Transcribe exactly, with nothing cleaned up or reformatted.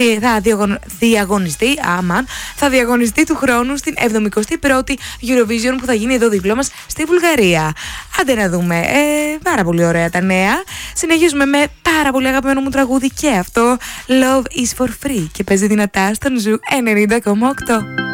θα διαγωνιστεί, άμαν, θα διαγωνιστεί του χρόνου στην εβδομηκοστή πρώτη Eurovision που θα γίνει εδώ δίπλα μας στη Βουλγαρία. Άντε να δούμε. Ε, πάρα πολύ ωραία τα νέα. Συνεχίζουμε με πάρα πολύ αγαπημένο μου τραγούδι και αυτό, Love is for free, και παίζει δυνατά στον Ζου ενενήντα κόμμα οκτώ.